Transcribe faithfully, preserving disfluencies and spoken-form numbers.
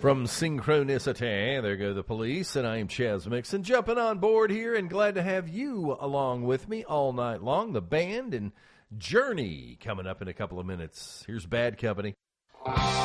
From Synchronicity, there go the Police, and I'm Chaz Mixon, jumping on board here and glad to have you along with me all night long. The band and Journey coming up in a couple of minutes. Here's Bad Company.